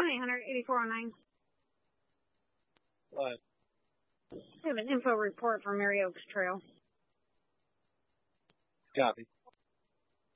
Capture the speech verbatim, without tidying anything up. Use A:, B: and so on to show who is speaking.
A: one eight hundred, eighty-four oh nine.
B: What?
A: I have an info report for Mary Oaks Trail.
B: Copy.